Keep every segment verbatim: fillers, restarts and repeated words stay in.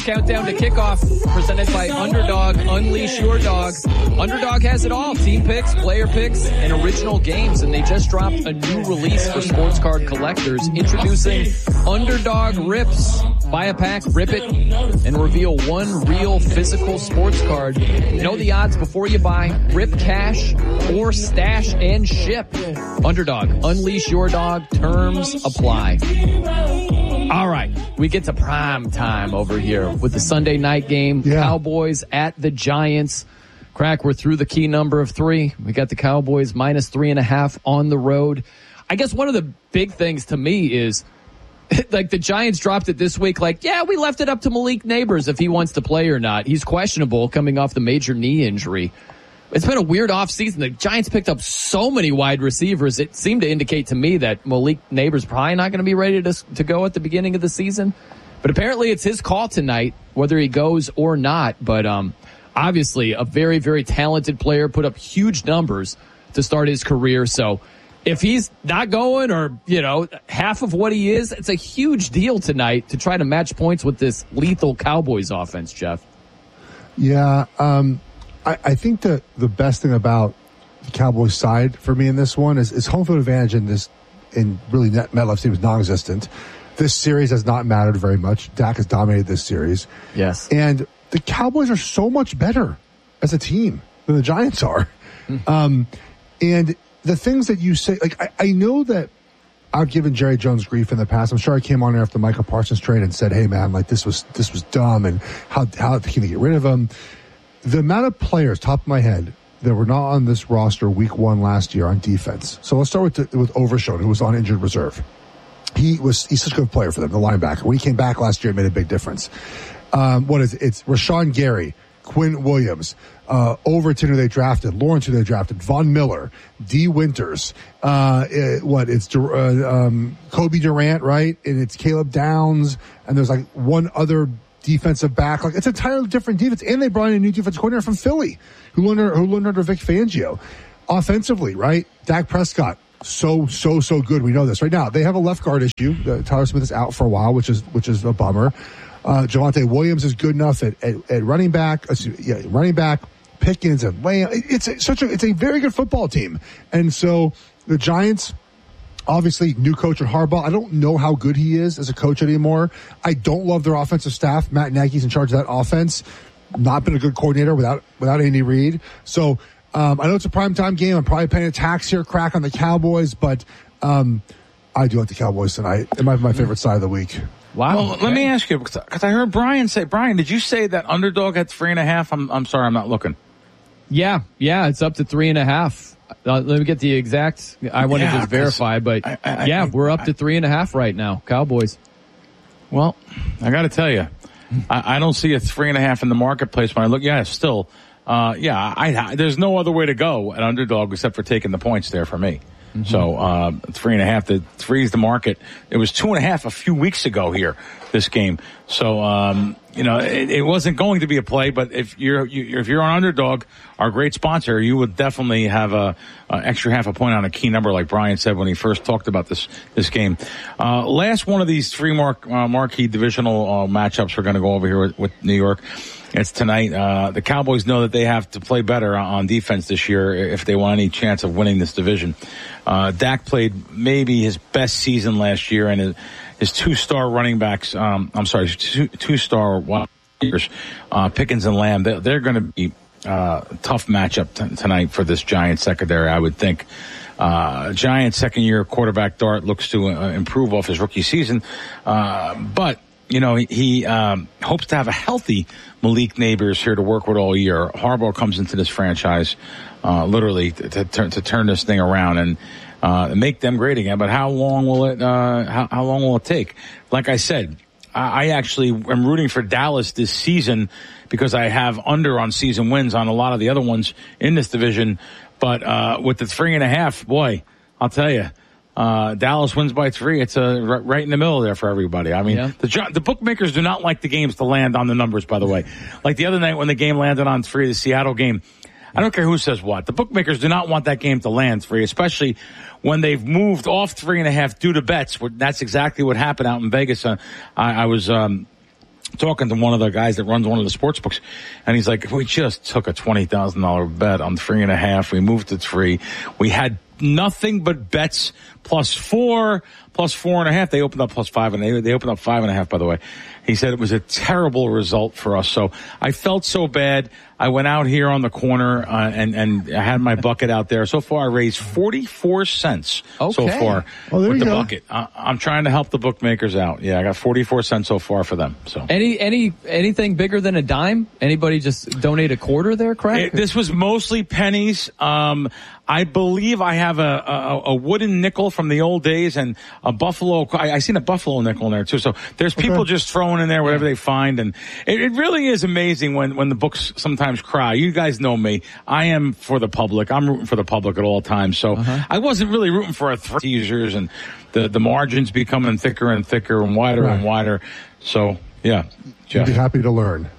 countdown to kickoff, presented by Underdog. Unleash your dog. Underdog has it all. Team picks, player picks, and original games. And they just dropped a new release for sports card collectors, introducing Underdog Rips. Buy a pack, rip it, and reveal one real physical sports card. Know the odds before you buy. Rip cash or stash and ship. Underdog. Unleash your dog. Terms apply. All right, we get to prime time over here with the Sunday night game. Yeah. Cowboys at the Giants. Crack, we're through the key number of three. We got the Cowboys minus three and a half on the road. I guess one of the big things to me is, like, the Giants dropped it this week. Like, yeah, we left it up to Malik Neighbors if he wants to play or not. He's questionable coming off the major knee injury. It's been a weird offseason. The Giants picked up so many wide receivers. It seemed to indicate to me that Malik Neighbors probably not going to be ready to to go at the beginning of the season. But apparently it's his call tonight, whether he goes or not. But um, obviously a very, very talented player, put up huge numbers to start his career. So if he's not going, or, you know, half of what he is, it's a huge deal tonight to try to match points with this lethal Cowboys offense, Jeff. Yeah, um... I think that the best thing about the Cowboys side for me in this one is, is home field advantage in this, in really net, MetLife Stadium is non-existent. This series has not mattered very much. Dak has dominated this series. Yes. And the Cowboys are so much better as a team than the Giants are. Mm. Um, and the things that you say, like, I, I know that I've given Jerry Jones grief in the past. I'm sure I came on here after the Michael Parsons trade and said, hey man, like this was, this was dumb, and how, how can they get rid of him? The amount of players, top of my head, that were not on this roster week one last year on defense. So let's start with the, with Overshown, who was on injured reserve. He was he's such a good player for them, the linebacker. When he came back last year, it made a big difference. Um, what is it? It's Rashawn Gary, Quinn Williams, uh, Overton, who they drafted, Lawrence, who they drafted, Von Miller, D. Winters, uh, it, what, it's uh, um, Kobe Durant, right? And it's Caleb Downs, and there's like one other defensive back. Like, it's an entirely different defense. And they brought in a new defensive coordinator from Philly who learned, who learned under Vic Fangio. Offensively, right? Dak Prescott, so, so, so good. We know this right now. They have a left guard issue. Uh, Tyler Smith is out for a while, which is, which is a bummer. Uh, Javonte Williams is good enough at, at, at running back, uh, yeah, running back, Pickens and Lamb. It's a, such a, it's a very good football team. And so the Giants, obviously, new coach at Harbaugh. I don't know how good he is as a coach anymore. I don't love their offensive staff. Matt Nagy's in charge of that offense. Not been a good coordinator without without Andy Reid. So um, I know it's a primetime game. I'm probably paying a tax here, crack on the Cowboys, but um, I do like the Cowboys tonight. It might be my favorite side of the week. Wow. Well, okay. Let me ask you, because I heard Brian say, Brian, did you say that Underdog had three and a half? I'm, I'm sorry, I'm not looking. Yeah, yeah, it's up to three and a half. Uh, let me get the exact. I want yeah, to just verify, but I, I, yeah, I, we're up I, to three and a half right now. Cowboys. Well, I got to tell you, I, I don't see a three and a half in the marketplace when I look. Yeah, still, uh, yeah, I, I, there's no other way to go at Underdog except for taking the points there for me. Mm-hmm. So uh, three and a half. The three is the market. It was two and a half a few weeks ago here. This game. So, um, you know, it, it wasn't going to be a play, but if you're, you, if you're on Underdog, our great sponsor, you would definitely have a, a extra half a point on a key number, like Brian said when he first talked about this, this game. Uh, last one of these three mark, uh, marquee divisional, uh, matchups we're going to go over here with, with New York. It's tonight. Uh, the Cowboys know that they have to play better on defense this year if they want any chance of winning this division. Uh, Dak played maybe his best season last year, and his, his two-star running backs, um, I'm sorry, two, two-star wide receivers, uh, Pickens and Lamb, they're, they're going to be uh, a tough matchup t- tonight for this Giants secondary, I would think. Uh, Giants second-year quarterback Dart looks to uh, improve off his rookie season, uh, but you know, he, he um, hopes to have a healthy Malik Neighbors here to work with all year. Harbaugh comes into this franchise uh, literally to, to, to, to turn this thing around and uh, make them great again. But how long will it? Uh, how, how long will it take? Like I said, I, I actually am rooting for Dallas this season because I have under on season wins on a lot of the other ones in this division. But uh, with the three and a half, boy, I'll tell you. Uh, Dallas wins by three. It's uh, r- right in the middle there for everybody. I mean, yeah. the the bookmakers do not like the games to land on the numbers, by the way. Like the other night when the game landed on three, the Seattle game, I don't care who says what. The bookmakers do not want that game to land three, especially when they've moved off three and a half due to bets. That's exactly what happened out in Vegas. Uh, I, I was um, talking to one of the guys that runs one of the sports books, and he's like, we just took a twenty thousand dollars bet on three and a half. We moved to three. We had nothing but bets plus four, plus four and a half. They opened up plus five, and they, they opened up five and a half, by the way. He said it was a terrible result for us. So I felt so bad. I went out here on the corner uh, and, and I had my bucket out there. So far, I raised forty-four cents okay. so far oh, there with you the go. bucket. I, I'm trying to help the bookmakers out. Yeah, I got forty-four cents so far for them. So Any any anything bigger than a dime? Anybody just donate a quarter there, Craig? It, this was mostly pennies. Um, I believe I have a, a, a wooden nickel from the old days and a buffalo. I, I seen a buffalo nickel in there too. So there's people okay. just throwing in there whatever yeah. they find, and it, it really is amazing when when the books sometimes cry. You guys know me. I am for the public. I'm rooting for the public at all times. So uh-huh. I wasn't really rooting for a three teasers, and the the margins becoming thicker and thicker and wider right. and wider. So yeah, Jeff. You'd be happy to learn.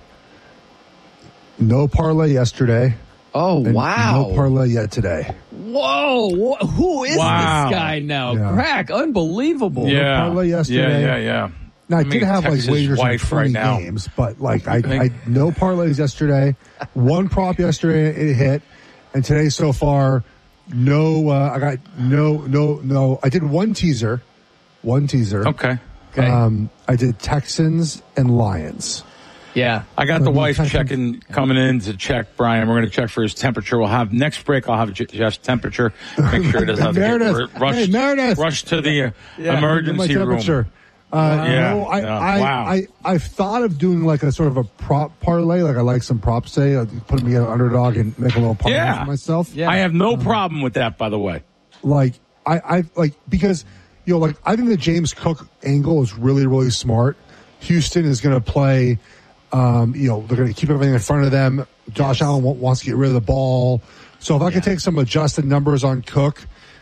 No parlay yesterday. Oh, wow. No parlay yet today. Whoa. Who is wow. this guy now? Yeah. Crack. Unbelievable. Yeah. No parlay yesterday. Yeah, yeah, yeah. Now, I, I mean, did have like Texas wagers in wife twenty right games, but like I, I, no parlays yesterday. One prop yesterday, it hit. And today so far, no, uh, I got no, no, no. I did one teaser. One teaser. Okay. Okay. Um, I did Texans and Lions. Yeah. I got the wife checking, coming in to check Brian. We're going to check for his temperature. We'll have next break. I'll have Jeff's temperature. Make sure it doesn't have to Meredith. get rushed, Hey, Meredith. rushed to the uh, Yeah. emergency My room. temperature. Uh, Yeah. no, I, Yeah. I, Wow. I, I've thought of doing like a sort of a prop parlay. Like I like some props today. I'd put me an underdog and make a little parlay Yeah. for myself. Yeah. I have no problem with that, by the way. Like I, I like because you know, like I think the James Cook angle is really, really smart. Houston is going to play. Um, you know, they're going to keep everything in front of them. Josh Allen wants to get rid of the ball. So if I could take some adjusted numbers on Cook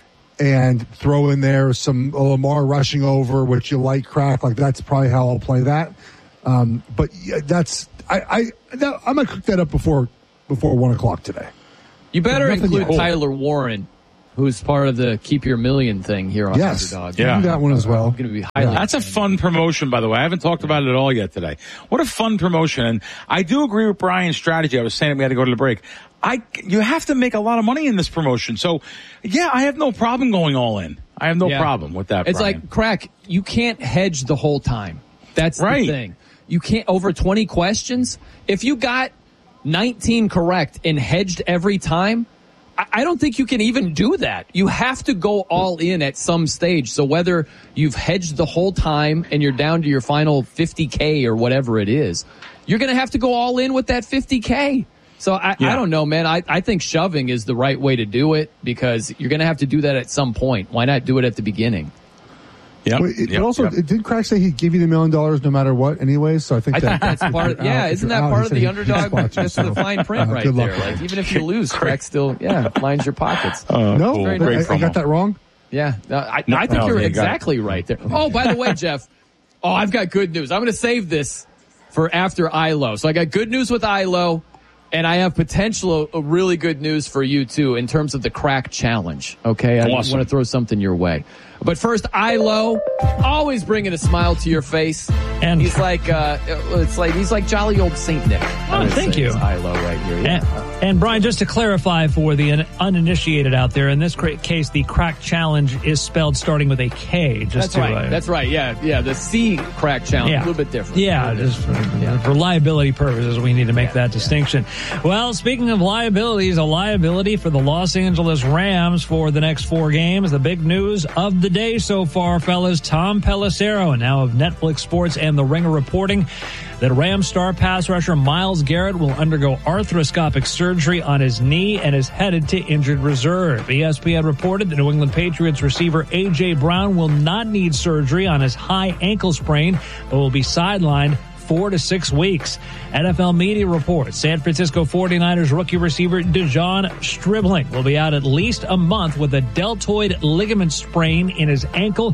and throw in there some Lamar rushing over, which you like, Crack, like that's probably how I'll play that. Um, but yeah, that's I, I that, I'm gonna cook that up before before one o'clock today. You better Nothing include yet. Tyler Warren, who's part of the Keep Your Million thing here on Yes, Underdog. Yeah. do that one as well. Going to be highly. That's a fun promotion, by the way. I haven't talked about it at all yet today. What a fun promotion. And I do agree with Brian's strategy. I was saying we had to go to the break. I, you have to make a lot of money in this promotion. So, yeah, I have no problem going all in. I have no Yeah. problem with that, It's Brian. like, Crack, you can't hedge the whole time. That's Right. the thing. You can't, over twenty questions, if you got nineteen correct and hedged every time, I, I don't think you can even do that. You have to go all in at some stage. So whether you've hedged the whole time and you're down to your final fifty K or whatever it is, you're going to have to go all in with that fifty K. So I, Yeah. I don't know, man. I, I think shoving is the right way to do it because you're going to have to do that at some point. Why not do it at the beginning? Yep. But, it, Yep. but also, Yep. did Crack say he'd give you the million dollars no matter what, anyways? So I think I that, think that's if part you're of, yeah, out- if isn't you're that out, part he of said the he'd underdog? spot you, Just the so, fine print uh, right good luck. there. Like, even if you lose, Crack still, yeah, lines your pockets. Uh, No, cool. I, Great I, I got promo. that wrong. Yeah, no, I, No, I think no, you're you got exactly right there. Oh, by the way, Jeff, oh, I've got good news. I'm going to save this for after I L O. So I got good news with I L O, and I have potential uh, really good news for you, too, in terms of the Crack Challenge. Okay? I Awesome. want to throw something your way. But first, I L O, always bringing a smile to your face. And- he's like, uh, it's like, he's like jolly old Saint Nick. I Oh, would thank say you. it's I L O right here. Yeah. And, and Brian, just to clarify for the un- uninitiated out there, in this cra- case, the Crack Challenge is spelled starting with a K. Just That's to, right. uh, That's right. Yeah, yeah. The C Crack Challenge, Yeah. a little bit different. Yeah, A little just for, different. Yeah. for liability purposes, we need to make that distinction. Well, speaking of liabilities, a liability for the Los Angeles Rams for the next four games. The big news of the day so far, fellas, Tom Pelissero, now of Netflix Sports and The Ringer, reporting that Rams star pass rusher Myles Garrett will undergo arthroscopic surgery on his knee and is headed to injured reserve. E S P N reported the New England Patriots receiver A J. Brown will not need surgery on his high ankle sprain, but will be sidelined four to six weeks. N F L media reports San Francisco forty-niners rookie receiver DeJon Stribling will be out at least a month with a deltoid ligament sprain in his ankle.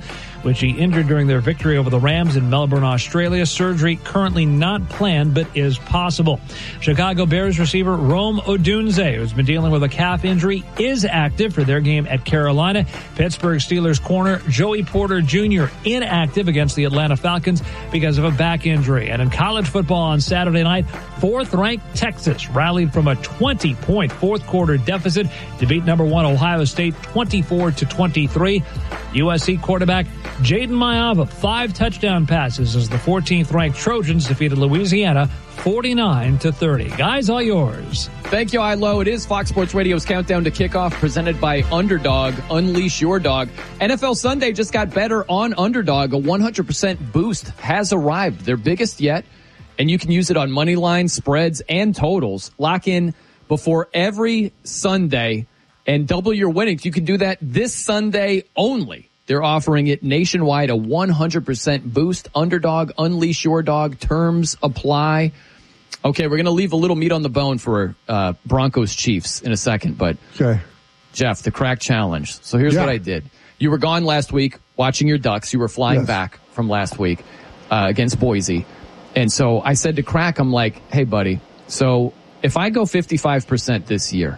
which he injured during their victory over the Rams in Melbourne, Australia. Surgery currently not planned, but is possible. Chicago Bears receiver Rome Odunze, who's been dealing with a calf injury, is active for their game at Carolina. Pittsburgh Steelers corner Joey Porter Junior inactive against the Atlanta Falcons because of a back injury. And in college football on Saturday night, fourth-ranked Texas rallied from a twenty-point fourth-quarter deficit to beat number one Ohio State twenty-four to twenty-three. U S C quarterback Jaden Mayava, five touchdown passes as the fourteenth-ranked Trojans defeated Louisiana forty-nine to thirty. Guys, all yours. Thank you, Ilo. It is Fox Sports Radio's Countdown to Kickoff, presented by Underdog. Unleash your dog. N F L Sunday just got better on Underdog. A one hundred percent boost has arrived, their biggest yet, and you can use it on money lines, spreads, and totals. Lock in before every Sunday and double your winnings. You can do that this Sunday only. They're offering it nationwide, a one hundred percent boost. Underdog, unleash your dog. Terms apply. Okay, we're going to leave a little meat on the bone for uh, Broncos Chiefs in a second, but okay. Jeff, the crack challenge. So here's yeah. what I did. You were gone last week watching your Ducks. You were flying yes. back from last week uh, against Boise. And so I said to Crack, I'm like, hey, buddy, so if I go fifty-five percent this year,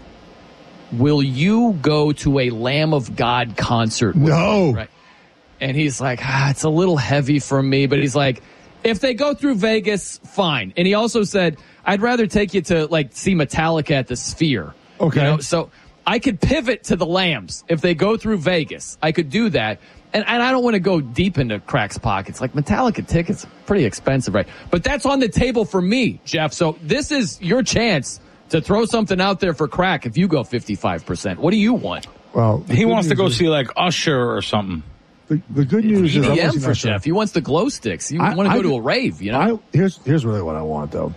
will you go to a Lamb of God concert with No. me? Right? And he's like, ah, it's a little heavy for me. But he's like, if they go through Vegas, fine. And he also said, I'd rather take you to, like, see Metallica at the Sphere. Okay. You know? So I could pivot to the Lambs if they go through Vegas. I could do that. And, and I don't want to go deep into Crack's pockets. Like, Metallica tickets, pretty expensive, right? But that's on the table for me, Jeff. So this is your chance to throw something out there for Crack if you go fifty-five percent. What do you want? Well, he wants to go is, see like Usher or something. The, the good news E D M is for Jeff. He wants the glow sticks. You I, want to go I, to a rave, you know? I, here's here's really what I want though.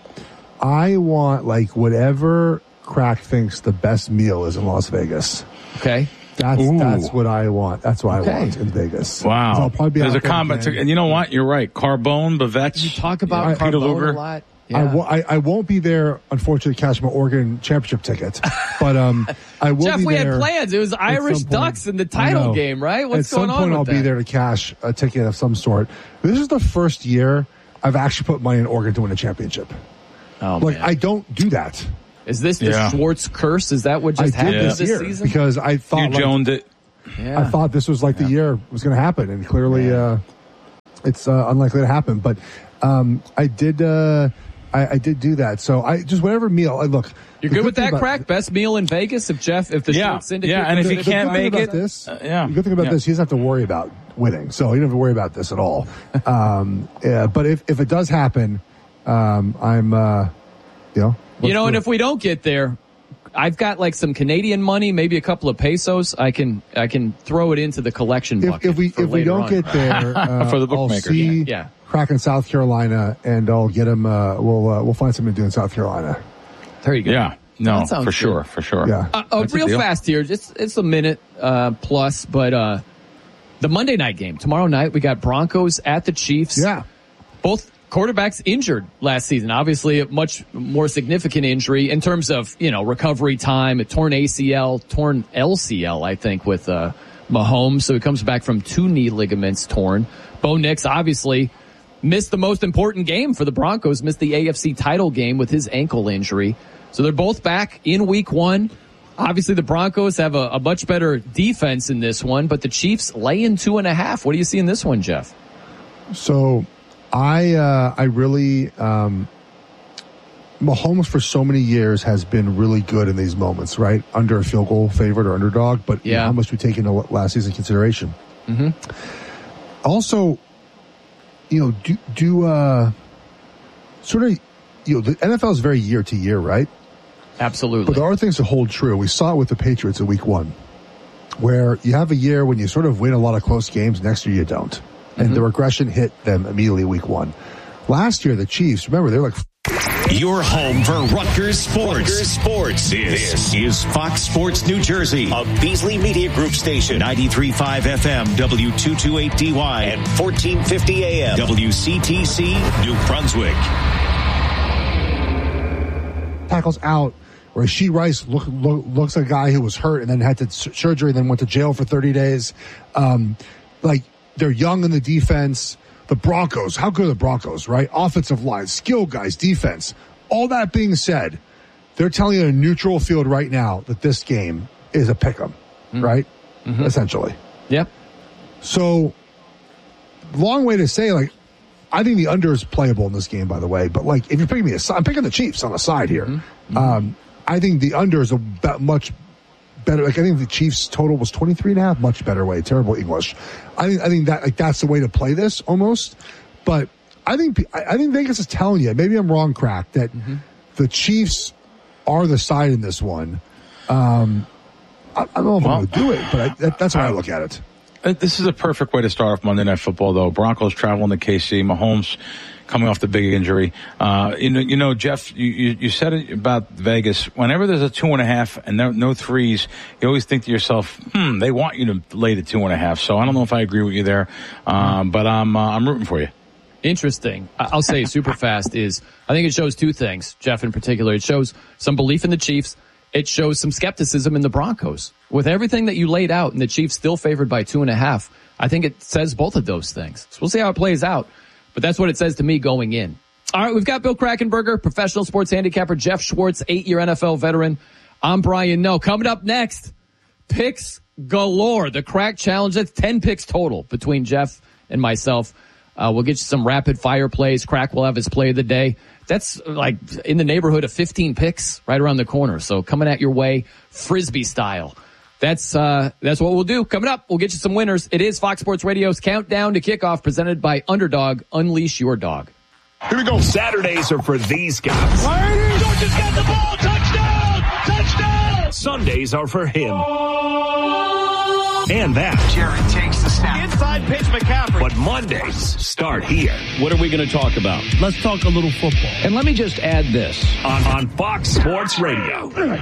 I want like whatever Crack thinks the best meal is in Las Vegas. Okay. That's Ooh. that's what I want. That's what Okay. I want in Vegas. Wow. I'll probably be There's out a there comment. again. And you know what? You're right. Carbone, Bavette. You talk about Yeah, I- Peter Carbone Luger. a lot. I, Yeah. w- I, I won't be there, unfortunately, to catch my Oregon championship ticket. But um, I will Jeff, be we there had plans. It was at Irish some point. Ducks in the I title know. game, right? What's At going some on point, with I'll that? be there to cash a ticket of some sort. This is the first year I've actually put money in Oregon to win a championship. Oh, Like, man. I don't do that. Is this the Yeah. Schwartz curse? Is that what just I did happened this this year season? because I You thought like, joned it. Yeah. I thought this was like the year was going to happen, and clearly uh, it's uh, unlikely to happen. But um, I did, uh, I, I did do that. So I just whatever meal. I look. You're the good with thing that, about- Crack? Best meal in Vegas? If Jeff, if the Yeah. Schwartz syndicate Yeah, and if did he it- can't the good make thing it, about this, uh, yeah. The good thing about Yeah. this, he doesn't have to worry about winning, so he doesn't have to worry about this at all. um, yeah, but if if it does happen, um, I'm, uh, you know, You know, let's and do if we don't get there, I've got like some Canadian money, maybe a couple of pesos. I can I can throw it into the collection it. bucket. if, if we for if we later don't on. get there, uh, For the I'll bookmaker. see Yeah, yeah. Crack in South Carolina, and I'll get him. Uh, we'll uh, we'll find something to do in South Carolina. There you go. Yeah. No, That sounds for good. sure. For sure. Yeah. Uh, uh, That's a real deal. fast here. It's, it's a minute uh, plus, but uh, the Monday night game. Tomorrow night, we got Broncos at the Chiefs. Yeah. Both quarterbacks injured last season. Obviously, a much more significant injury in terms of, you know, recovery time, a torn A C L, torn L C L, I think, with uh, Mahomes. So he comes back from two knee ligaments torn. Bo Nix, obviously, missed the most important game for the Broncos, missed the A F C title game with his ankle injury. So they're both back in week one. Obviously, the Broncos have a, a much better defense in this one, but the Chiefs lay in two and a half. What do you see in this one, Jeff? So, I uh, I really um, Mahomes for so many years has been really good in these moments, right? Under a field goal favorite or underdog, but you know, Yeah. how much we take into last season consideration. Mm-hmm. Also, you know, do do uh, sort of you know the N F L is very year to year, right? Absolutely. But there are things that hold true. We saw it with the Patriots in week one, where you have a year when you sort of win a lot of close games, next year you don't. And Mm-hmm. the regression hit them immediately week one. Last year, the Chiefs, remember, they're like, Your home for Rutgers Sports. Rutgers Sports. This, this is Fox Sports New Jersey, a Beasley Media Group station, ninety-three point five F M, W two twenty-eight D Y, and fourteen fifty A M, W C T C, New Brunswick. tackles out, where Rasheed Rice look, look, looks like a guy who was hurt and then had to s- surgery and then went to jail for thirty days. Um, like, they're young in the defense. The Broncos, how good are the Broncos, right? Offensive line, skill guys, defense. All that being said, they're telling you in a neutral field right now that this game is a pick-em, mm. right? Mm-hmm. Essentially. Yep. So, long way to say, like, I think the under is playable in this game, by the way. But, like, if you're picking me a side, I'm picking the Chiefs on the side here. Mm-hmm. Um, I think the under is a much better. Like, I think the Chiefs total was twenty-three and a half, much better way. Terrible English. I think, I think that, like, that's the way to play this almost. But I think, I think Vegas is telling you, maybe I'm wrong, Crack, that mm-hmm. the Chiefs are the side in this one. Um, I, I don't know if well, I'm going to do it, but I, that, that's how I, I look at it. This is a perfect way to start off Monday Night Football, though. Broncos traveling to K C. Mahomes coming off the big injury. Uh, you know, you know, Jeff, you, you, you said it about Vegas. Whenever there's a two and a half and no, no threes, you always think to yourself, hmm, they want you to lay the two and a half. So I don't know if I agree with you there, um, but I'm uh, I'm rooting for you. Interesting. I'll say super fast is I think it shows two things, Jeff in particular. It shows some belief in the Chiefs. It shows some skepticism in the Broncos. With everything that you laid out and the Chiefs still favored by two and a half, I think it says both of those things. So we'll see how it plays out. But that's what it says to me going in. All right, we've got Bill Krackomberger, professional sports handicapper, Jeff Schwartz, eight-year N F L veteran. I'm Brian Noe. Coming up next, picks galore. The Crack Challenge. That's ten picks total between Jeff and myself. Uh, we'll get you some rapid-fire plays. Crack will have his play of the day. That's like in the neighborhood of fifteen picks right around the corner. So coming at your way, Frisbee style. That's, uh, that's what we'll do. Coming up, we'll get you some winners. It is Fox Sports Radio's Countdown to Kickoff presented by Underdog. Unleash your dog. Here we go. Saturdays are for these guys. Georgia's got the ball. Touchdown! Touchdown! Sundays are for him. And that. Jared takes the snap. Inside pitch, McCaffrey. But Mondays start here. What are we going to talk about? Let's talk a little football. And let me just add this. On, on Fox Sports Radio.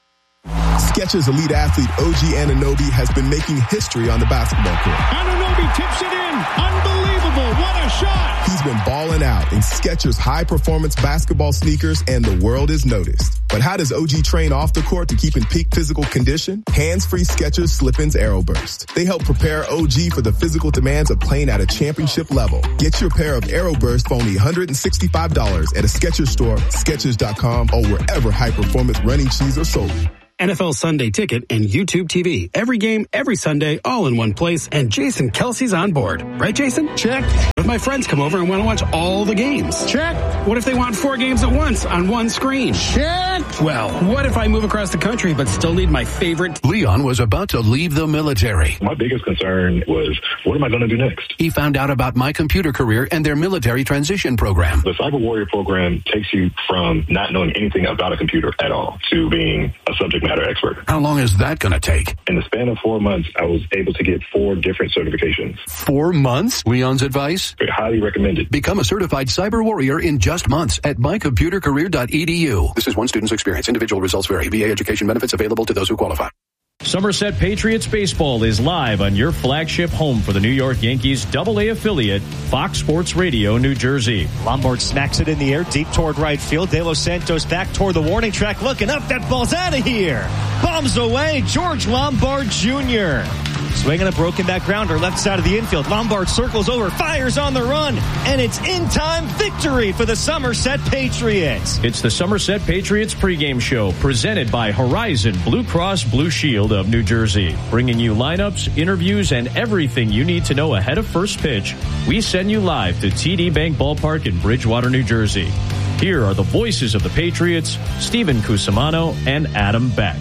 Skechers elite athlete O G Anunoby has been making history on the basketball court. Anunoby tips it in. Unbelievable. What a shot. He's been balling out in Skechers high-performance basketball sneakers, and the world is noticed. But how does O G train off the court to keep in peak physical condition? Hands-free Skechers Slip-ins Aeroburst. They help prepare O G for the physical demands of playing at a championship level. Get your pair of Aeroburst for only one hundred sixty-five dollars at a Skechers store, Skechers dot com, or wherever high-performance running shoes are sold. N F L Sunday Ticket and YouTube T V. Every game, every Sunday, all in one place, and Jason Kelsey's on board. Right, Jason? Check. But my friends come over and want to watch all the games. Check. What if they want four games at once on one screen? Check. Well, what if I move across the country but still need my favorite? Leon was about to leave the military. My biggest concern was, what am I going to do next? He found out about My Computer Career and their military transition program. The Cyber Warrior program takes you from not knowing anything about a computer at all to being a subject matter expert. How long is that going to take? In the span of four months, I was able to get four different certifications. Four months? Leon's advice? Highly recommended. Become a certified cyber warrior in just months at my computer career dot e d u. This is one student's experience. Individual results vary. V A education benefits available to those who qualify. Somerset Patriots Baseball is live on your flagship home for the New York Yankees double A affiliate, Fox Sports Radio, New Jersey. Lombard smacks it in the air deep toward right field. De Los Santos back toward the warning track, looking up. That ball's out of here. Bombs away. George Lombard Junior Swinging a broken back grounder left side of the infield. Lombard circles over, fires on the run, and it's in-time victory for the Somerset Patriots. It's the Somerset Patriots pregame show presented by Horizon Blue Cross Blue Shield of New Jersey. Bringing you lineups, interviews, and everything you need to know ahead of first pitch. We send you live to T D Bank Ballpark in Bridgewater, New Jersey. Here are the voices of the Patriots, Stephen Cusimano and Adam Beck.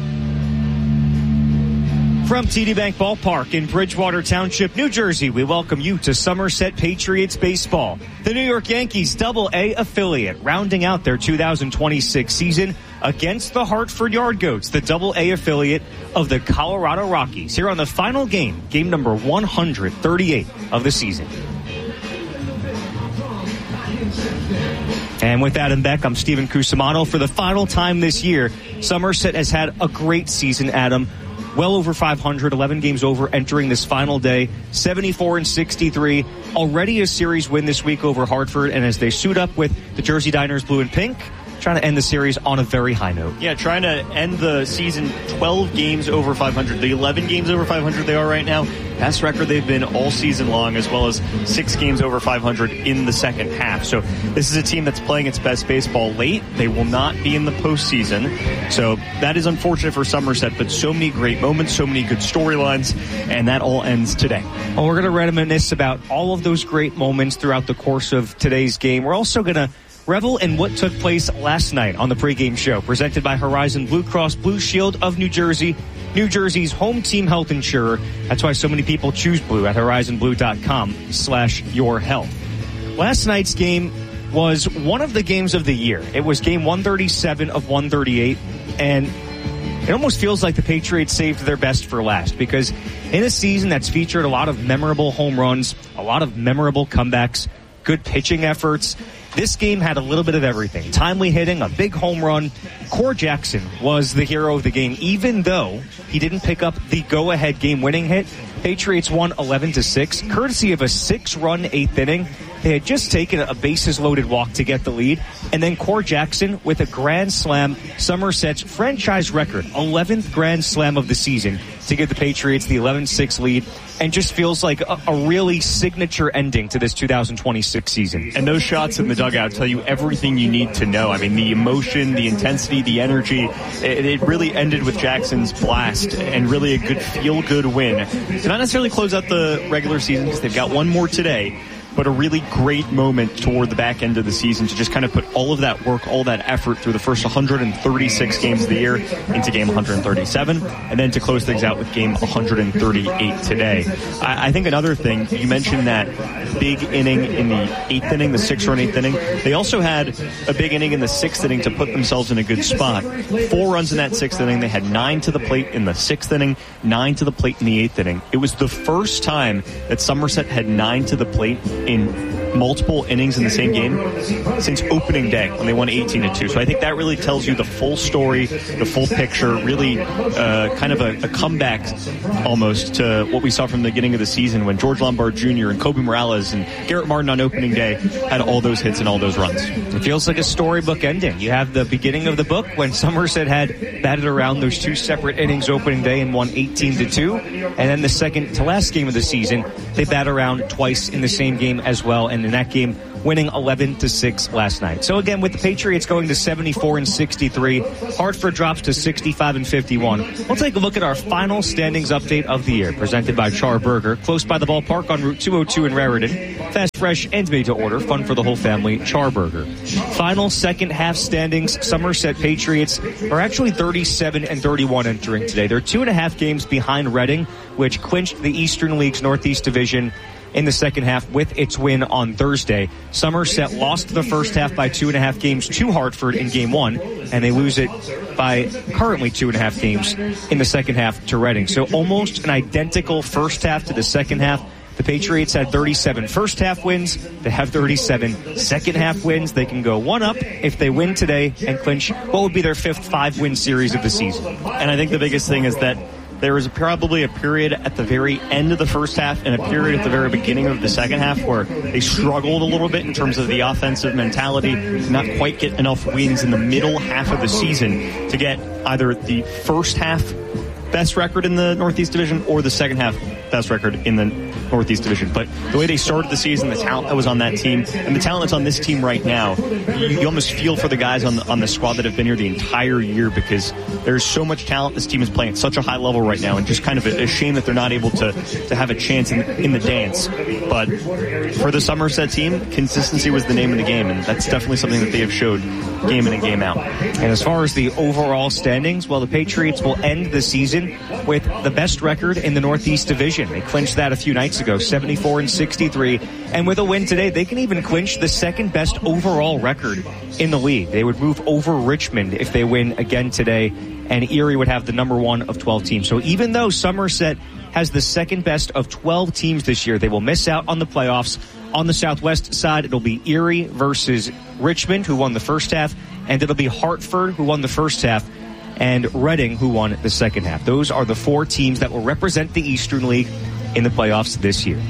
From T D Bank Ballpark in Bridgewater Township, New Jersey, we welcome you to Somerset Patriots Baseball, the New York Yankees double A affiliate, rounding out their two thousand twenty-six season against the Hartford Yard Goats, the double A affiliate of the Colorado Rockies, here on the final game, game number one hundred thirty-eight of the season. And with Adam Beck, I'm Stephen Cusimano. For the final time this year, Somerset has had a great season, Adam. Well over five hundred, eleven games over entering this final day, seventy-four and sixty-three. Already a series win this week over Hartford, and as they suit up with the Jersey Diners blue and pink, trying to end the series on a very high note. Yeah, trying to end the season twelve games over five hundred. The eleven games over five hundred they are right now. Best record they've been all season long, as well as six games over five hundred in the second half. So this is a team that's playing its best baseball late. They will not be in the postseason. So that is unfortunate for Somerset, but so many great moments, so many good storylines, and that all ends today. Well, we're going to reminisce about all of those great moments throughout the course of today's game. We're also going to revel in what took place last night on the pregame show, presented by Horizon Blue Cross Blue Shield of New Jersey, New Jersey's home team health insurer. That's why so many people choose Blue at horizon blue dot com slash your health. Last night's game was one of the games of the year. It was game one thirty-seven of one thirty-eight, and it almost feels like the Patriots saved their best for last, because in a season that's featured a lot of memorable home runs, a lot of memorable comebacks, good pitching efforts, this game had a little bit of everything. Timely hitting, a big home run. Core Jackson was the hero of the game, even though he didn't pick up the go-ahead game-winning hit. Patriots won eleven to six, courtesy of a six-run eighth inning. They had just taken a bases-loaded walk to get the lead, and then Core Jackson with a grand slam, Somerset's franchise record, eleventh grand slam of the season, to give the Patriots the eleven six lead, and just feels like a, a really signature ending to this two thousand twenty-six season. And those shots in the dugout tell you everything you need to know. I mean, the emotion, the intensity, the energy, it, it really ended with Jackson's blast and really a good feel-good win. To not necessarily close out the regular season, because they've got one more today, but a really great moment toward the back end of the season to just kind of put all of that work, all that effort through the first one hundred thirty-six games of the year into game one hundred thirty-seven, and then to close things out with game one hundred thirty-eight today. I, I think another thing, you mentioned that big inning in the eighth inning, the six-run eighth inning. They also had a big inning in the sixth inning to put themselves in a good spot. Four runs in that sixth inning. They had nine to the plate in the sixth inning, nine to the plate in the eighth inning. It was the first time that Somerset had nine to the plate in multiple innings in the same game since opening day when they won eighteen to two. So I think that really tells you the full story, the full picture, really uh, kind of a, a comeback almost to what we saw from the beginning of the season when George Lombard Junior and Kobe Morales and Garrett Martin on opening day had all those hits and all those runs. It feels like a storybook ending. You have the beginning of the book when Somerset had batted around those two separate innings opening day and won eighteen to two, and then the second to last game of the season, they bat around twice in the same game as well, and in that game winning eleven to six last night. So again, with the Patriots going to seventy-four and sixty-three, Hartford drops to sixty-five and fifty-one. We'll take a look at our final standings update of the year, presented by Char Burger, close by the ballpark on Route two oh two in Raritan. Fast, fresh, and made to order. Fun for the whole family. Char Burger. Final second half standings, Somerset Patriots are actually thirty-seven and thirty-one entering today. They're two and a half games behind Reading, which clinched the Eastern League's Northeast Division in the second half with its win on Thursday. Somerset lost the first half by two and a half games to Hartford in game one, and they lose it by currently two and a half games in the second half to Reading. So almost an identical first half to the second half. The Patriots had thirty-seven first half wins. They have thirty-seven second half wins. They can go one up if they win today and clinch what would be their fifth five-win series of the season. And I think the biggest thing is that there was probably a period at the very end of the first half and a period at the very beginning of the second half where they struggled a little bit in terms of the offensive mentality, to not quite get enough wins in the middle half of the season to get either the first half best record in the Northeast Division or the second half best record in the Northeast Division. But the way they started the season, the talent that was on that team, and the talent that's on this team right now, you, you almost feel for the guys on the, on the squad that have been here the entire year, because there's so much talent. This team is playing at such a high level right now, and just kind of a, a shame that they're not able to, to have a chance in, in the dance. But for the Somerset team, consistency was the name of the game, and that's definitely something that they have showed game in and game out. And as far as the overall standings, well, the Patriots will end the season with the best record in the Northeast Division. They clinched that a few nights ago, seventy-four and sixty-three. And with a win today, they can even clinch the second best overall record in the league. They would move over Richmond if they win again today, and Erie would have the number one of twelve teams. So even though Somerset has the second best of twelve teams this year, they will miss out on the playoffs. On the Southwest side, it'll be Erie versus Richmond, who won the first half, and it'll be Hartford, who won the first half, and Reading, who won the second half. Those are the four teams that will represent the Eastern League in the playoffs this year.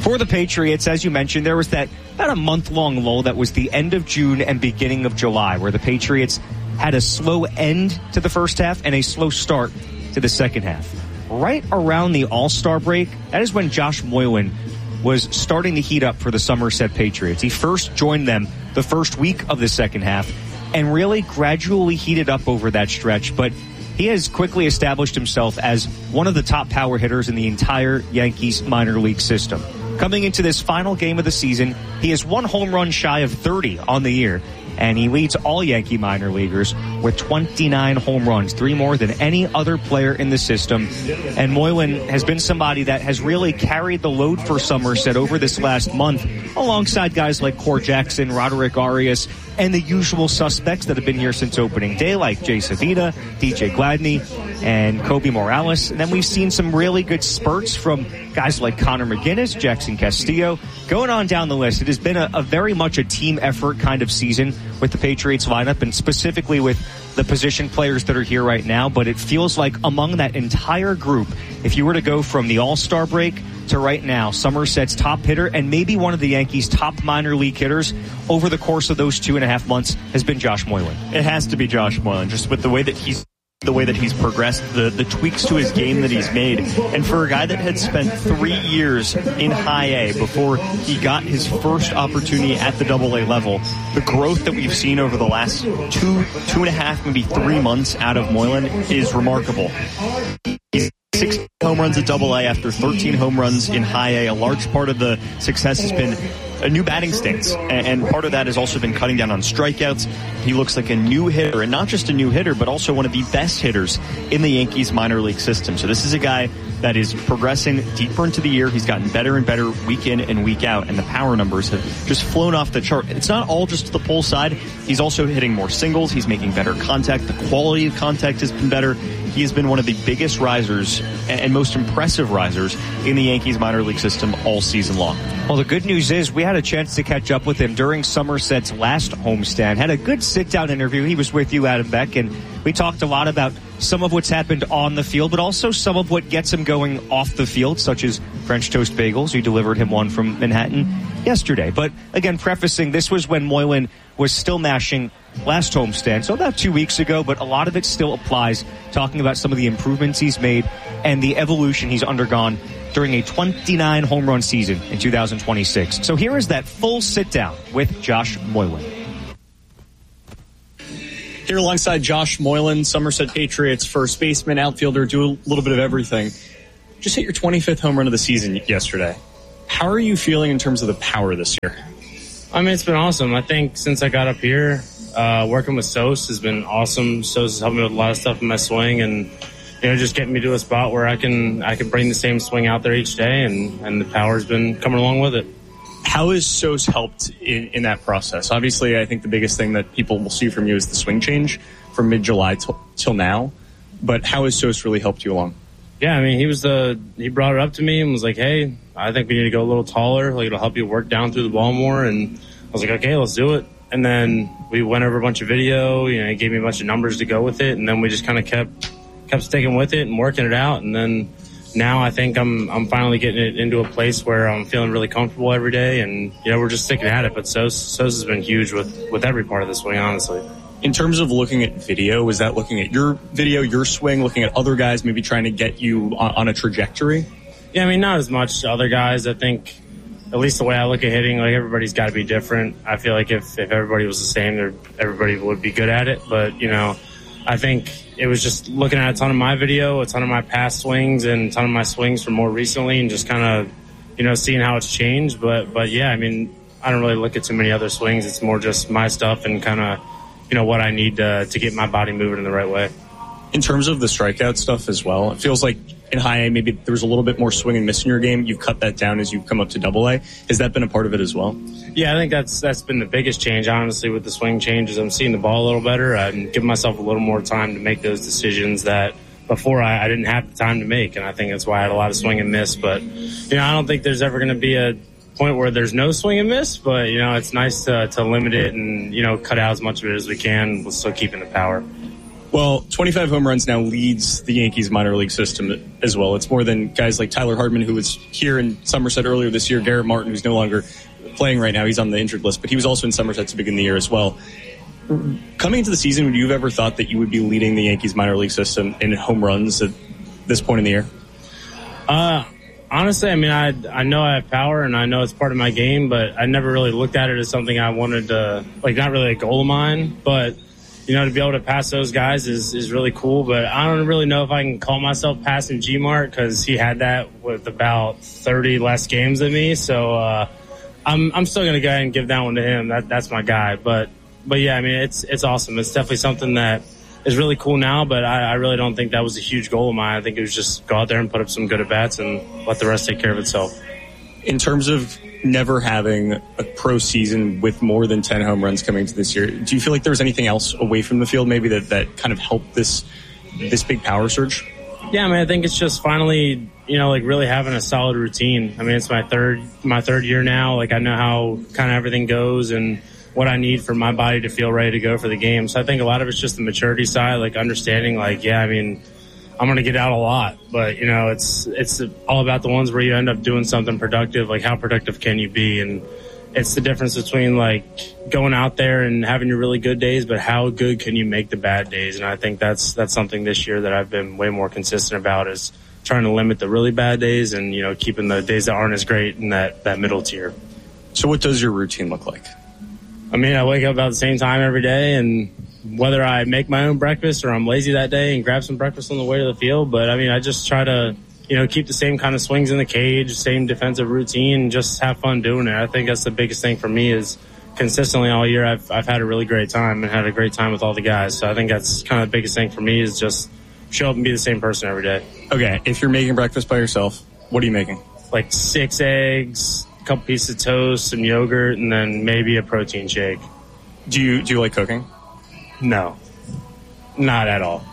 For the Patriots, as you mentioned, there was that about a month-long lull that was the end of June and beginning of July, where the Patriots had a slow end to the first half and a slow start to the second half. Right around the All-Star break, that is when Josh Moylan was starting to heat up for the Somerset Patriots. He first joined them the first week of the second half and really gradually heated up over that stretch, but he has quickly established himself as one of the top power hitters in the entire Yankees minor league system. Coming into this final game of the season, he is one home run shy of thirty on the year, and he leads all Yankee minor leaguers with twenty-nine home runs, three more than any other player in the system. And Moylan has been somebody that has really carried the load for Somerset over this last month, alongside guys like Core Jackson, Roderick Arias, and the usual suspects that have been here since opening day, like Jay Savita, D J Gladney, and Kobe Morales. And then we've seen some really good spurts from guys like Connor McGinnis, Jackson Castillo. Going on down the list, it has been a, a very much a team effort kind of season with the Patriots lineup, and specifically with the position players that are here right now. But it feels like among that entire group, if you were to go from the All-Star break to right now, Somerset's top hitter and maybe one of the Yankees' top minor league hitters over the course of those two and a half months has been Josh Moylan. It has to be Josh Moylan, just with the way that he's the way that he's progressed, the, the tweaks to his game that he's made. And for a guy that had spent three years in high A before he got his first opportunity at the double A level, the growth that we've seen over the last two, two and a half, maybe three months out of Moylan is remarkable. He's six home runs at double A after thirteen home runs in high A. A large part of the success has been a new batting stance, and part of that has also been cutting down on strikeouts. He looks like a new hitter, and not just a new hitter, but also one of the best hitters in the Yankees minor league system. So this is a guy that is progressing deeper into the year. He's gotten better and better week in and week out, and the power numbers have just flown off the chart. It's not all just the pull side. He's also hitting more singles. He's making better contact. The quality of contact has been better. He has been one of the biggest risers and most impressive risers in the Yankees minor league system all season long. Well, the good news is we had a chance to catch up with him during Somerset's last homestand. Had a good sit-down interview. He was with you, Adam Beck, and we talked a lot about some of what's happened on the field, but also some of what gets him going off the field, such as French Toast Bagels. We delivered him one from Manhattan yesterday. But again, prefacing, this was when Moylan was still mashing last homestand, so about two weeks ago, but a lot of it still applies, talking about some of the improvements he's made and the evolution he's undergone during a twenty-nine home run season in two thousand twenty-six. So here is that full sit-down with Josh Moylan. Here alongside Josh Moylan, Somerset Patriots first baseman, outfielder, do a little bit of everything. Just hit your twenty-fifth home run of the season yesterday. How are you feeling in terms of the power this year? I mean, it's been awesome. I think since I got up here, uh, working with Sos has been awesome. Sos has helped me with a lot of stuff in my swing, and you know, just getting me to a spot where I can I can bring the same swing out there each day, and, and the power's been coming along with it. How has Sos helped in, in that process? Obviously, I think the biggest thing that people will see from you is the swing change from mid-July t- till now. But how has Sos really helped you along? Yeah, I mean, he was the he brought it up to me and was like, "Hey, I think we need to go a little taller. Like, it'll help you work down through the ball more." And I was like, "Okay, let's do it." And then we went over a bunch of video. You know, he gave me a bunch of numbers to go with it, and then we just kind of kept kept sticking with it and working it out. And then now I think I'm I'm finally getting it into a place where I'm feeling really comfortable every day, and you know, we're just sticking at it. But Sos Sos has been huge with with every part of the swing, honestly. In terms of looking at video, was that looking at your video, your swing, looking at other guys, maybe trying to get you on, on a trajectory? Yeah, I mean, not as much other guys. I think, at least the way I look at hitting, like, everybody's got to be different. I feel like if, if everybody was the same, everybody would be good at it. But, you know, I think it was just looking at a ton of my video, a ton of my past swings, and a ton of my swings from more recently, and just kind of, you know, seeing how it's changed. But, but yeah, I mean, I don't really look at too many other swings. It's more just my stuff and kind of, you know, what I need to, to get my body moving in the right way. In terms of the strikeout stuff as well, it feels like in high A, maybe there was a little bit more swing and miss in your game. You've cut that down as you've come up to double A. Has that been a part of it as well? Yeah, I think that's that's been the biggest change, honestly, with the swing changes. I'm seeing the ball a little better. I'm giving myself a little more time to make those decisions that before I, I didn't have the time to make, and I think that's why I had a lot of swing and miss. But, you know, I don't think there's ever going to be a point where there's no swing and miss, but, you know, it's nice to, to limit it and, you know, cut out as much of it as we can while still keeping the power. Well, twenty-five home runs now leads the Yankees minor league system as well. It's more than guys like Tyler Hardman, who was here in Somerset earlier this year, Garrett Martin, who's no longer playing right now. He's on the injured list, but he was also in Somerset to begin the year as well. Coming into the season, would you have ever thought that you would be leading the Yankees minor league system in home runs at this point in the year? Uh, honestly, I mean, I I know I have power and I know it's part of my game, but I never really looked at it as something I wanted to, like, not really a goal of mine, but you know, to be able to pass those guys is, is really cool. But I don't really know if I can call myself passing G-Mart because he had that with about thirty less games than me. So uh, I'm I'm still going to go ahead and give that one to him. That That's my guy. But, but yeah, I mean, it's it's awesome. It's definitely something that is really cool now, but I, I really don't think that was a huge goal of mine. I think it was just go out there and put up some good at-bats and let the rest take care of itself. In terms of never having a pro season with more than ten home runs coming into this year, do you feel like there was anything else away from the field maybe that, that kind of helped this this big power surge? Yeah, I mean, I think it's just finally, you know, like really having a solid routine. I mean, it's my third my third year now. Like, I know how kind of everything goes and what I need for my body to feel ready to go for the game. So I think a lot of it's just the maturity side, like understanding, like, yeah, I mean, I'm going to get out a lot, but, you know, it's it's all about the ones where you end up doing something productive. Like, how productive can you be? And it's the difference between, like, going out there and having your really good days, but how good can you make the bad days? And I think that's that's something this year that I've been way more consistent about, is trying to limit the really bad days and, you know, keeping the days that aren't as great in that, that middle tier. So what does your routine look like? I mean, I wake up about the same time every day, and whether I make my own breakfast or I'm lazy that day and grab some breakfast on the way to the field. But, I mean, I just try to, you know, keep the same kind of swings in the cage, same defensive routine, and just have fun doing it. I think that's the biggest thing for me, is consistently all year I've I've had a really great time and had a great time with all the guys. So I think that's kind of the biggest thing for me, is just show up and be the same person every day. Okay, if you're making breakfast by yourself, what are you making? Like six eggs, a couple pieces of toast, some yogurt, and then maybe a protein shake. Do you do you like cooking? No, not at all.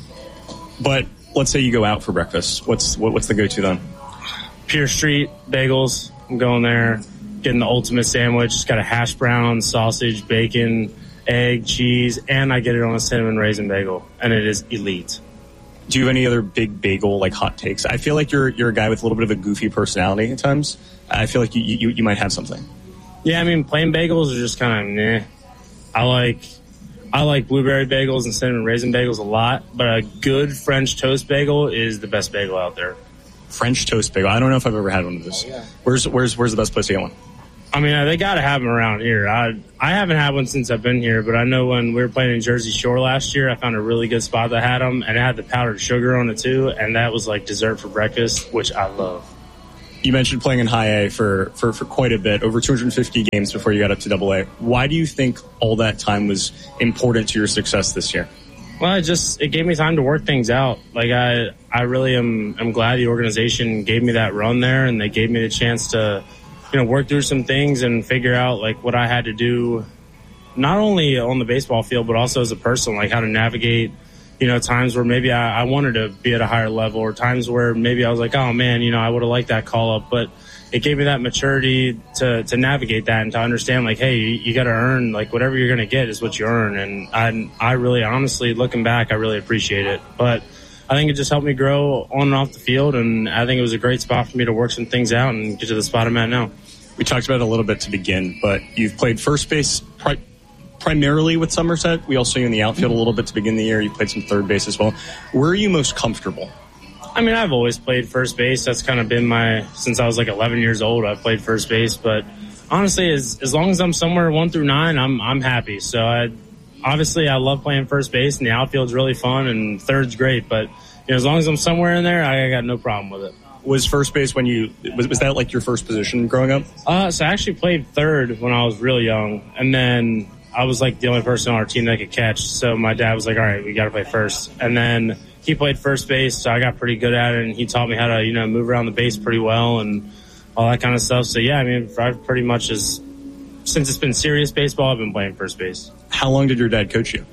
But let's say you go out for breakfast. What's what, what's the go-to then? Pier Street Bagels. I'm going there, getting the ultimate sandwich. It's got a hash brown, sausage, bacon, egg, cheese, and I get it on a cinnamon raisin bagel, and it is elite. Do you have any other big bagel, like, hot takes? I feel like you're you're a guy with a little bit of a goofy personality at times. I feel like you you, you might have something. Yeah, I mean, plain bagels are just kind of meh. I like I like blueberry bagels and cinnamon raisin bagels a lot, but a good French toast bagel is the best bagel out there. French toast bagel. I don't know if I've ever had one of those. Oh, yeah. Where's where's where's the best place to get one? I mean, they got to have them around here. I I haven't had one since I've been here, but I know when we were playing in Jersey Shore last year, I found a really good spot that had them, and it had the powdered sugar on it too, and that was like dessert for breakfast, which I love. You mentioned playing in high A for, for, for quite a bit, over two hundred fifty games before you got up to double A. Why do you think all that time was important to your success this year? Well, it just, it gave me time to work things out. Like, I, I really am, am glad the organization gave me that run there, and they gave me the chance to, you know, work through some things and figure out, like, what I had to do, not only on the baseball field, but also as a person, like how to navigate, you know, times where maybe I, I wanted to be at a higher level, or times where maybe I was like, oh man, you know, I would have liked that call up, but it gave me that maturity to, to navigate that and to understand, like, hey, you, you got to earn, like, whatever you're going to get is what you earn. And I, I really, honestly, looking back, I really appreciate it. But I think it just helped me grow on and off the field, and I think it was a great spot for me to work some things out and get to the spot I'm at now. We talked about it a little bit to begin, but you've played first base pri- primarily with Somerset. We also saw you in the outfield a little bit to begin the year. You played some third base as well. Where are you most comfortable? I mean, I've always played first base. That's kind of been my, since I was like eleven years old, I've played first base. But honestly, as as long as I'm somewhere one through nine, I'm I'm happy. So I, obviously, I love playing first base, and the outfield's really fun, and third's great. But, you know, as long as I'm somewhere in there, I got no problem with it. Was first base when you, was, was that like your first position growing up? Uh, so I actually played third when I was real young, and then I was like the only person on our team that could catch. So my dad was like, all right, we got to play first. And then he played first base, so I got pretty good at it, and he taught me how to, you know, move around the base pretty well and all that kind of stuff. So, yeah, I mean, I've pretty much, as, since it's been serious baseball, I've been playing first base. How long did your dad coach you?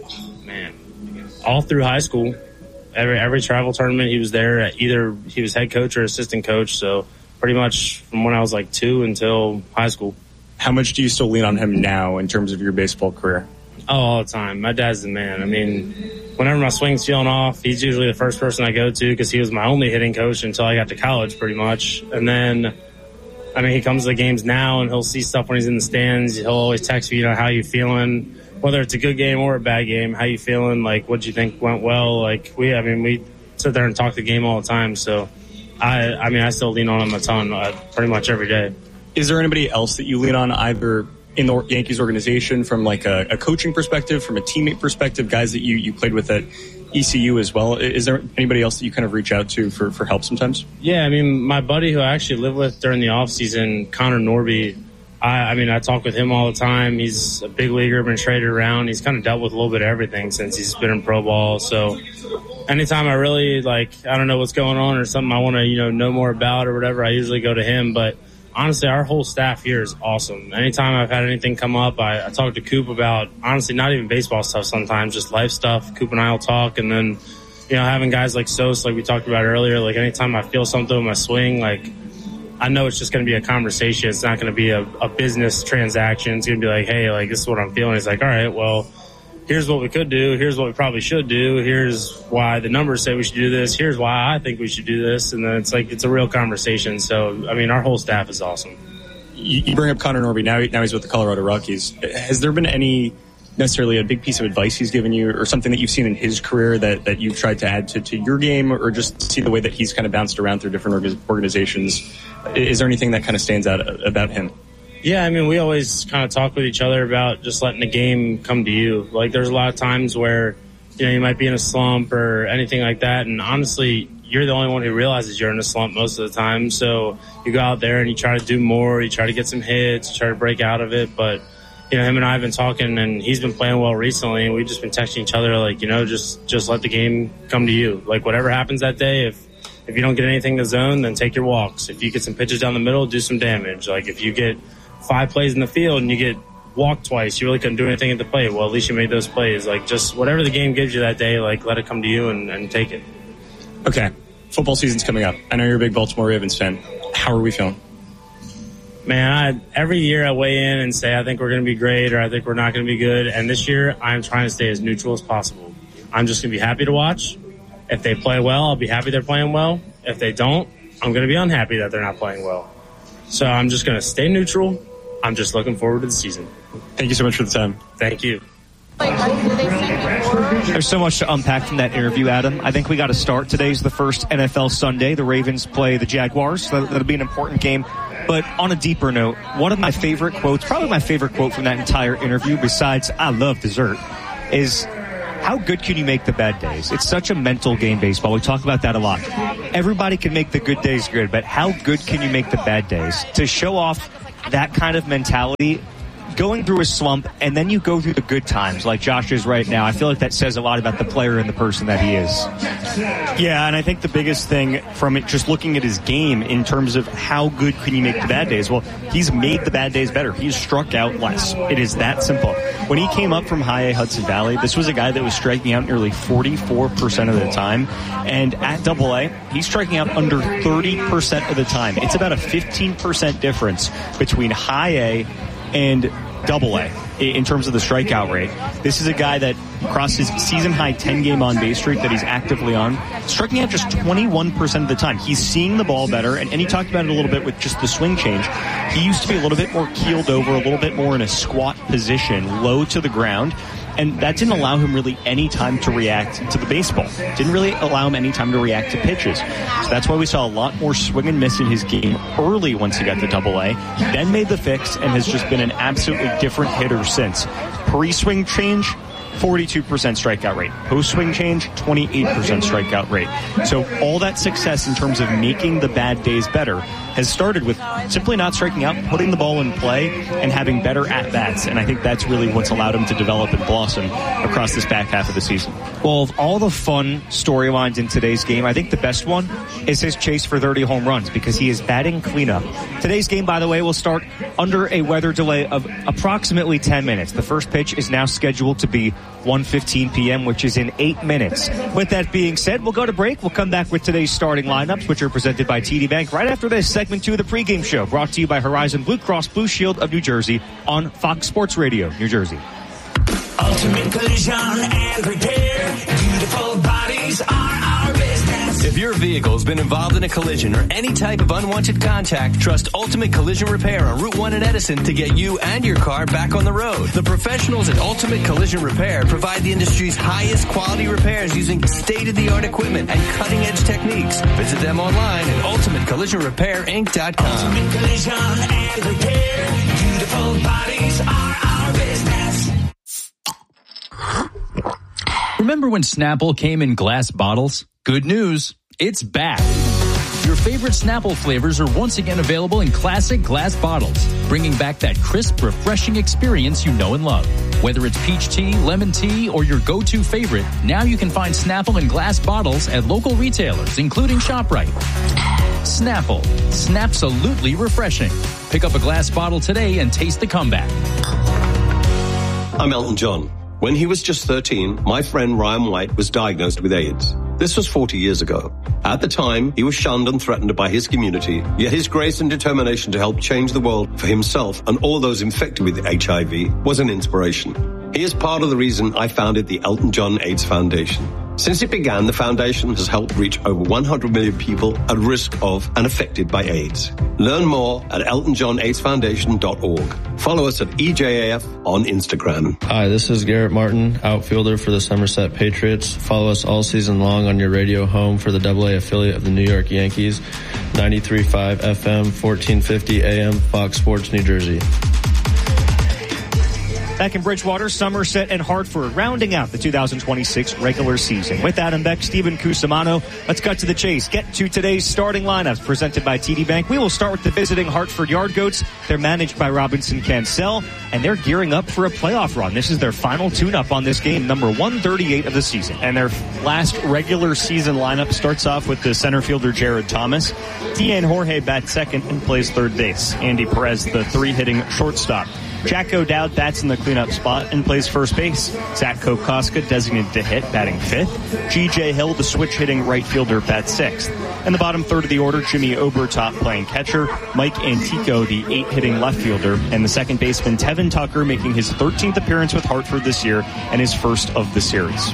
Man, all through high school. Every every travel tournament, he was there. At either he was head coach or assistant coach, so pretty much from when I was like two until high school. How much do you still lean on him now in terms of your baseball career? Uh, Oh, all the time. My dad's the man. I mean, whenever my swing's feeling off, he's usually the first person I go to because he was my only hitting coach until I got to college pretty much. And then, I mean, he comes to the games now and he'll see stuff when he's in the stands. He'll always text me, you know, how you feeling? Whether it's a good game or a bad game, how you feeling? Like, what'd you think went well? Like, we, I mean, we sit there and talk the game all the time. So, I, I mean, I still lean on him a ton, uh, pretty much every day. Is there anybody else that you lean on either in the Yankees organization from like a, a coaching perspective, from a teammate perspective, guys that you, you played with at E C U as well? Is there anybody else that you kind of reach out to for, for help sometimes? Yeah, I mean, my buddy who I actually lived with during the offseason, Connor Norby, I, I mean, I talk with him all the time. He's a big leaguer, been traded around. He's kind of dealt with a little bit of everything since he's been in pro ball. So anytime I really, like, I don't know what's going on or something I want to, you know, know more about or whatever, I usually go to him. But honestly, our whole staff here is awesome. Anytime I've had anything come up, I, I talk to Coop about, honestly, not even baseball stuff sometimes, just life stuff. Coop and I will talk. And then, you know, having guys like Sos, like we talked about earlier, like anytime I feel something with my swing, like, I know it's just going to be a conversation. It's not going to be a, a business transaction. It's going to be like, hey, like, this is what I'm feeling. It's like, all right, well, here's what we could do. Here's what we probably should do. Here's why the numbers say we should do this. Here's why I think we should do this. And then it's like, it's a real conversation. So, I mean, our whole staff is awesome. You, you bring up Connor Norby. Now, now he's with the Colorado Rockies. Has there been any necessarily a big piece of advice he's given you or something that you've seen in his career that, that you've tried to add to, to your game, or just see the way that he's kind of bounced around through different organizations? Is there anything that kind of stands out about him? Yeah, I mean, we always kind of talk with each other about just letting the game come to you. Like, there's a lot of times where, you know, you might be in a slump or anything like that, and honestly, you're the only one who realizes you're in a slump most of the time. So you go out there and you try to do more, you try to get some hits, you try to break out of it. But, you know, him and I have been talking, and he's been playing well recently, and we've just been texting each other like, you know, just just let the game come to you. Like, whatever happens that day, if if you don't get anything to zone, then take your walks. If you get some pitches down the middle, do some damage. Like, if you get five plays in the field and you get walked twice, you really couldn't do anything at the plate. Well, at least you made those plays. Like, just whatever the game gives you that day, like, let it come to you and, and take it. Okay. Football season's coming up. I know you're a big Baltimore Ravens fan. How are we feeling? Man, I, every year I weigh in and say I think we're going to be great or I think we're not going to be good. And this year I'm trying to stay as neutral as possible. I'm just going to be happy to watch. If they play well, I'll be happy they're playing well. If they don't, I'm going to be unhappy that they're not playing well. So I'm just going to stay neutral. I'm just looking forward to the season. Thank you so much for the time. Thank you. There's so much to unpack from that interview, Adam. I think we got to start. Today's the first N F L Sunday. The Ravens play the Jaguars. So that'll be an important game. But on a deeper note, one of my favorite quotes, probably my favorite quote from that entire interview, besides I love dessert, is how good can you make the bad days? It's such a mental game, baseball. We talk about that a lot. Everybody can make the good days good, but how good can you make the bad days? To show off that kind of mentality, going through a slump, and then you go through the good times like Josh is right now, I feel like that says a lot about the player and the person that he is. Yeah, and I think the biggest thing from it, just looking at his game in terms of how good can you make the bad days, well, he's made the bad days better. He's struck out less. It is that simple. When he came up from High A Hudson Valley, this was a guy that was striking out nearly forty-four percent of the time, and at Double A, he's striking out under thirty percent of the time. It's about a fifteen percent difference between High A and Double A in terms of the strikeout rate. This is a guy that across his season high ten game on base streak that he's actively on, striking out just twenty-one percent of the time. He's seeing the ball better, and, and he talked about it a little bit with just the swing change. He used to be a little bit more keeled over, a little bit more in a squat position, low to the ground, and that didn't allow him really any time to react to the baseball. Didn't really allow him any time to react to pitches. So that's why we saw a lot more swing and miss in his game early once he got to Double A, then made the fix, and has just been an absolutely different hitter since. Pre-swing change, forty-two percent strikeout rate. Post-swing change, twenty-eight percent strikeout rate. So all that success in terms of making the bad days better has started with simply not striking out, putting the ball in play, and having better at-bats. And I think that's really what's allowed him to develop and blossom across this back half of the season. Well, of all the fun storylines in today's game, I think the best one is his chase for thirty home runs because he is batting cleanup. Today's game, by the way, will start under a weather delay of approximately ten minutes. The first pitch is now scheduled to be one fifteen p.m., which is in eight minutes. With that being said, we'll go to break. We'll come back with today's starting lineups, which are presented by T D Bank right after this segment two of the pregame show, brought to you by Horizon Blue Cross Blue Shield of New Jersey on Fox Sports Radio, New Jersey. Ultimate Collision and Repair. Beautiful bodies are our business. If your vehicle's been involved in a collision or any type of unwanted contact, trust Ultimate Collision Repair on Route one in Edison to get you and your car back on the road. The professionals at Ultimate Collision Repair provide the industry's highest quality repairs using state-of-the-art equipment and cutting-edge techniques. Visit them online at ultimate collision repair inc dot com. Ultimate Collision and Repair. Beautiful bodies are our business. Remember when Snapple came in glass bottles? Good news, it's back. Your favorite Snapple flavors are once again available in classic glass bottles, bringing back that crisp, refreshing experience you know and love. Whether it's peach tea, lemon tea, or your go-to favorite, now you can find Snapple in glass bottles at local retailers, including ShopRite. Snapple. Snapsolutely refreshing. Pick up a glass bottle today and taste the comeback. I'm Elton John. When he was just thirteen, my friend Ryan White was diagnosed with AIDS. This was forty years ago. At the time, he was shunned and threatened by his community, yet his grace and determination to help change the world for himself and all those infected with H I V was an inspiration. He is part of the reason I founded the Elton John AIDS Foundation. Since it began, the foundation has helped reach over one hundred million people at risk of and affected by AIDS. Learn more at elton john aids foundation dot org. Follow us at E J A F on Instagram. Hi, this is Garrett Martin, outfielder for the Somerset Patriots. Follow us all season long on your radio home for the double A affiliate of the New York Yankees, ninety-three point five F M, fourteen fifty A M, Fox Sports, New Jersey. Back in Bridgewater, Somerset, and Hartford, rounding out the two thousand twenty-six regular season. With Adam Beck, Stephen Cusimano, let's cut to the chase. Get to today's starting lineups presented by T D Bank. We will start with the visiting Hartford Yard Goats. They're managed by Robinson Cancel, and they're gearing up for a playoff run. This is their final tune-up on this game, number one thirty-eight of the season. And their last regular season lineup starts off with the center fielder Jared Thomas. Tian Jorge bats second and plays third base. Andy Perez, the three-hitting shortstop. Jack O'Dowd bats in the cleanup spot and plays first base. Zach Kokoska, designated to hit, batting fifth. G J Hill, the switch-hitting right fielder, bats sixth. In the bottom third of the order, Jimmy Obertop playing catcher. Mike Antico, the eight-hitting left fielder. And the second baseman, Tevin Tucker, making his thirteenth appearance with Hartford this year and his first of the series.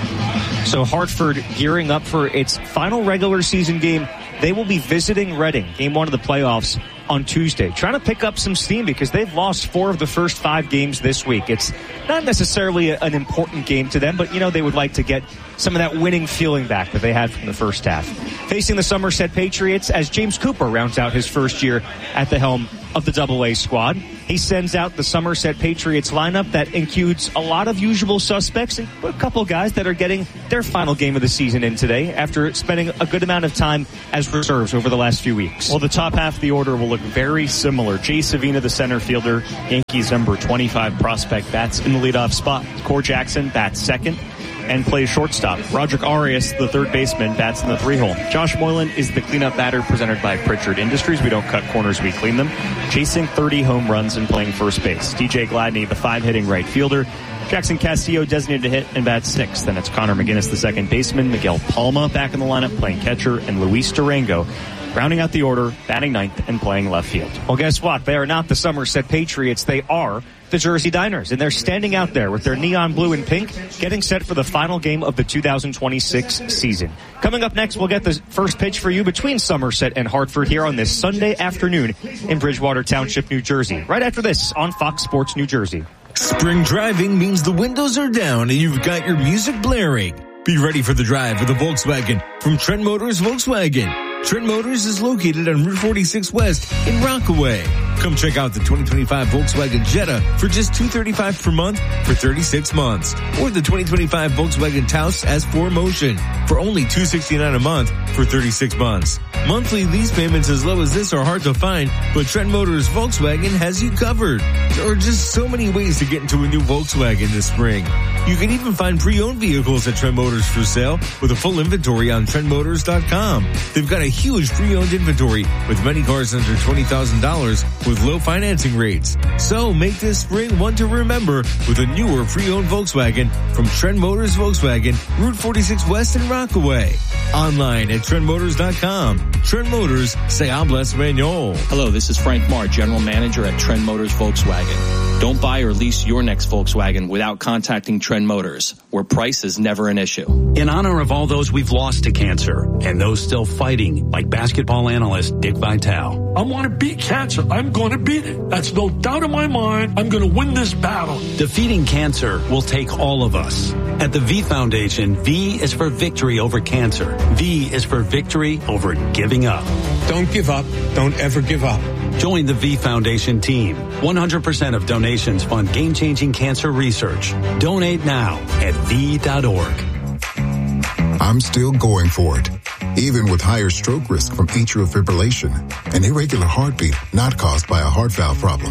So Hartford gearing up for its final regular season game. They will be visiting Reading, game one of the playoffs, on Tuesday, trying to pick up some steam because they've lost four of the first five games this week. It's not necessarily a, an important game to them, but, you know, they would like to get some of that winning feeling back that they had from the first half. Facing the Somerset Patriots as James Cooper rounds out his first year at the helm of the double A squad. He sends out the Somerset Patriots lineup that includes a lot of usual suspects and a couple guys that are getting their final game of the season in today after spending a good amount of time as reserves over the last few weeks. Well, the top half of the order will look very similar. Jay Savina, the center fielder, Yankees number twenty-five prospect, bats in the leadoff spot. Core Jackson bats second and plays shortstop. Roderick Arias, the third baseman, bats in the three-hole. Josh Moylan is the cleanup batter presented by Pritchard Industries. We don't cut corners, we clean them. Chasing thirty home runs and playing first base. D J Gladney, the five-hitting right fielder. Jackson Castillo, designated to hit and bats sixth. Then it's Connor McGinnis, the second baseman. Miguel Palma back in the lineup playing catcher. And Luis Durango rounding out the order, batting ninth and playing left field. Well, guess what? They are not the Somerset Patriots. They are the Jersey Diners, and they're standing out there with their neon blue and pink, getting set for the final game of the two thousand twenty-six season. Coming up next, we'll get the first pitch for you between Somerset and Hartford here on this Sunday afternoon in Bridgewater Township, New Jersey. Right after this on Fox Sports New Jersey. Spring driving means the windows are down and you've got your music blaring. Be ready for the drive with a Volkswagen from Trent Motors Volkswagen. Trent Motors is located on Route forty-six West in Rockaway. Come check out the twenty twenty-five Volkswagen Jetta for just two hundred thirty-five dollars per month for thirty-six months. Or the twenty twenty-five Volkswagen Taos S four Motion for only two hundred sixty-nine dollars a month for thirty-six months. Monthly lease payments as low as this are hard to find, but Trent Motors Volkswagen has you covered. There are just so many ways to get into a new Volkswagen this spring. You can even find pre-owned vehicles at Trent Motors for sale with a full inventory on trent motors dot com. They've got a huge pre-owned inventory with many cars under twenty thousand dollars with low financing rates. So make this spring one to remember with a newer pre-owned Volkswagen from Trent Motors Volkswagen, Route forty-six West in Rockaway. Online at trent motors dot com. Trent Motors, say habla español. Hello, this is Frank Marr, General Manager at Trent Motors Volkswagen. Don't buy or lease your next Volkswagen without contacting Trend Motors, where price is never an issue. In honor of all those we've lost to cancer and those still fighting, like basketball analyst Dick Vitale. I want to beat cancer. I'm going to beat it. That's no doubt in my mind. I'm going to win this battle. Defeating cancer will take all of us. At the V Foundation, V is for victory over cancer. V is for victory over giving up. Don't give up. Don't ever give up. Join the V Foundation team. one hundred percent of donations fund game-changing cancer research. Donate now at V dot org. I'm still going for it, even with higher stroke risk from atrial fibrillation, an irregular heartbeat not caused by a heart valve problem.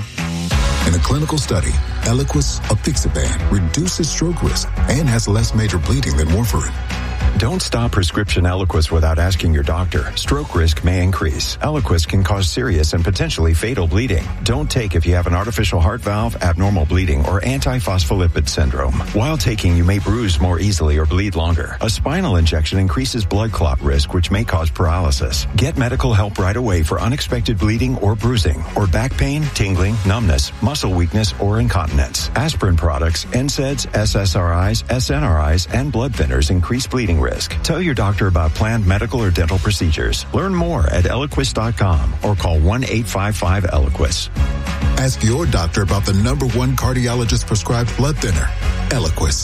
In a clinical study, Eliquis apixaban reduces stroke risk and has less major bleeding than warfarin. Don't stop prescription Eliquis without asking your doctor. Stroke risk may increase. Eliquis can cause serious and potentially fatal bleeding. Don't take if you have an artificial heart valve, abnormal bleeding, or antiphospholipid syndrome. While taking, you may bruise more easily or bleed longer. A spinal injection increases blood clot risk, which may cause paralysis. Get medical help right away for unexpected bleeding or bruising, or back pain, tingling, numbness, muscle weakness, or incontinence. Aspirin products, N SAIDs, S S R Is, S N R Is, and blood thinners increase bleeding risk. Tell your doctor about planned medical or dental procedures. Learn more at Eliquis dot com or call one eight five five Eliquis. Ask your doctor about the number one cardiologist prescribed blood thinner, Eliquis.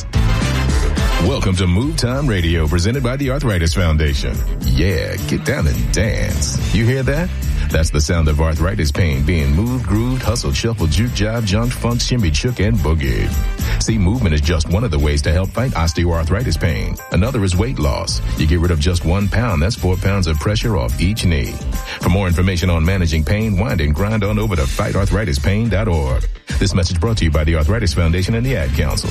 Welcome to Move Time Radio, presented by the Arthritis Foundation. Yeah, get down and dance. You hear that? That's the sound of arthritis pain being moved, grooved, hustled, shuffled, juke, jive, junked, funked, shimmied, shook, and boogied. See, movement is just one of the ways to help fight osteoarthritis pain. Another is weight loss. You get rid of just one pound, that's four pounds of pressure off each knee. For more information on managing pain, wind and grind on over to fight arthritis pain dot org. This message brought to you by the Arthritis Foundation and the Ad Council.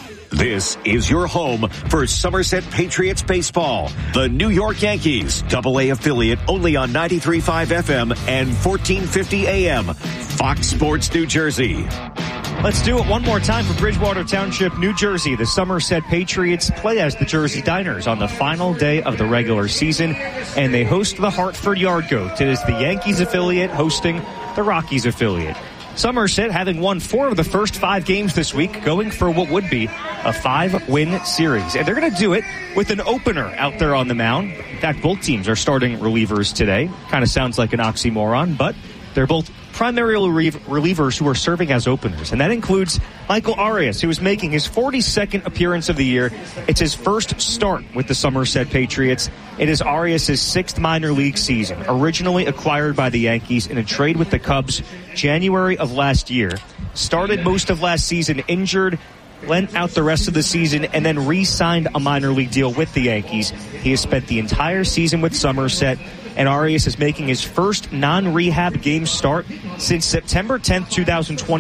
This is your home for Somerset Patriots baseball. The New York Yankees, double A affiliate, only on ninety-three point five F M and fourteen fifty A M. Fox Sports New Jersey. Let's do it one more time for Bridgewater Township, New Jersey. The Somerset Patriots play as the Jersey Diners on the final day of the regular season, and they host the Hartford Yard Goats. It is the Yankees affiliate hosting the Rockies affiliate. Somerset having won four of the first five games this week, going for what would be a five-win series. And they're going to do it with an opener out there on the mound. In fact, both teams are starting relievers today. Kind of sounds like an oxymoron, but they're both primary relievers who are serving as openers. And that includes Michael Arias, who is making his forty-second appearance of the year. It's his first start with the Somerset Patriots. It is Arias' sixth minor league season, originally acquired by the Yankees in a trade with the Cubs January of last year. Started most of last season injured, lent out the rest of the season, and then re-signed a minor league deal with the Yankees. He has spent the entire season with Somerset, and Arias is making his first non-rehab game start since September tenth, twenty twenty.